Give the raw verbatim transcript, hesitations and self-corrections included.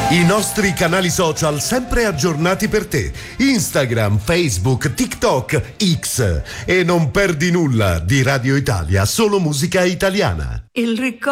I nostri canali social sempre aggiornati per te. Instagram, Facebook, TikTok, X. E non perdi nulla di Radio Italia, solo musica italiana. Il ricordo